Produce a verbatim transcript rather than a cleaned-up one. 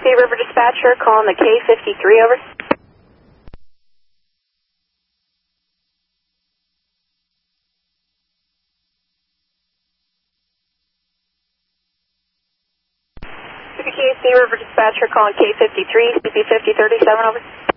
C River Dispatcher calling the K fifty-three, over. K C River Dispatcher calling K fifty-three, C P fifty thirty-seven, over.